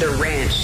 The Ranch.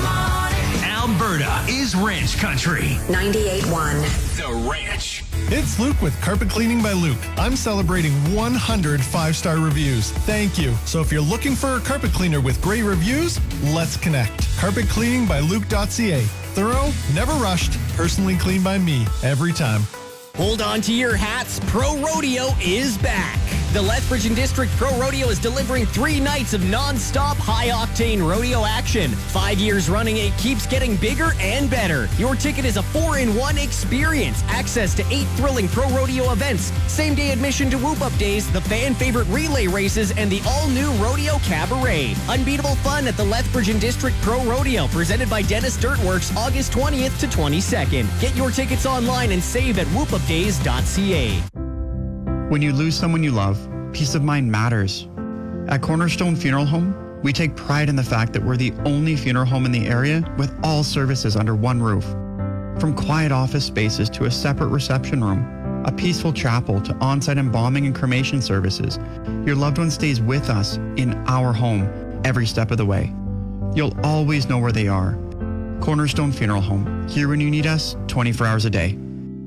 Alberta is ranch country. 98.1. The Ranch. It's Luke with Carpet Cleaning by Luke. I'm celebrating 100 5-star reviews. Thank you. So if you're looking for a carpet cleaner with great reviews, let's connect. CarpetCleaningByLuke.ca. Thorough, never rushed, personally cleaned by me every time. Hold on to your hats. Pro Rodeo is back. The Lethbridge and District Pro Rodeo is delivering 3 nights of non-stop high-octane rodeo action. 5 years running, it keeps getting bigger and better. Your ticket is a 4-in-1 experience. Access to 8 thrilling pro rodeo events. Same-day admission to Whoop Up Days, the fan-favorite relay races, and the all-new Rodeo Cabaret. Unbeatable fun at the Lethbridge and District Pro Rodeo, presented by Dennis Dirtworks, August 20th to 22nd. Get your tickets online and save at whoopupdays.ca. When you lose someone you love, peace of mind matters. At Cornerstone Funeral Home, we take pride in the fact that we're the only funeral home in the area with all services under one roof. From quiet office spaces to a separate reception room, a peaceful chapel to on-site embalming and cremation services, your loved one stays with us in our home every step of the way. You'll always know where they are. Cornerstone Funeral Home, here when you need us, 24 hours a day.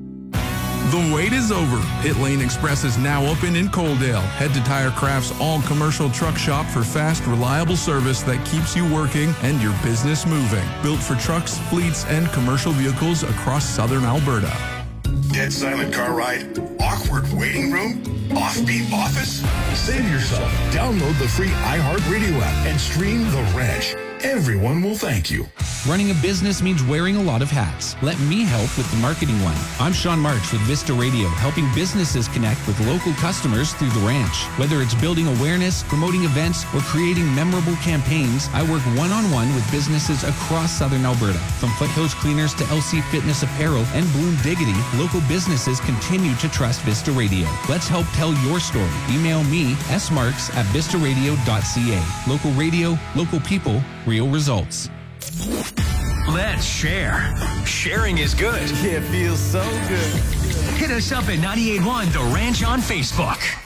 The wait is over. Pit Lane Express is now open in Coaldale. Head to Tire Craft's all-commercial truck shop for fast, reliable service that keeps you working and your business moving. Built for trucks, fleets, and commercial vehicles across southern Alberta. Dead silent car ride? Awkward waiting room? Offbeat office? Save yourself. Download the free iHeartRadio app and stream The Ranch. Everyone will thank you. Running a business means wearing a lot of hats. Let me help with the marketing one. I'm Sean March with Vista Radio, helping businesses connect with local customers through The Ranch. Whether it's building awareness, promoting events, or creating memorable campaigns, I work one-on-one with businesses across southern Alberta. From Foothills Cleaners to LC Fitness Apparel and Bloom Diggity, local businesses continue to trust Vista Radio. Let's help tell your story. Email me, smarks@vistaradio.ca. Local radio, local people, real results. Let's share. Sharing is good. It feels so good. Hit us up at 98.1 The Ranch on Facebook.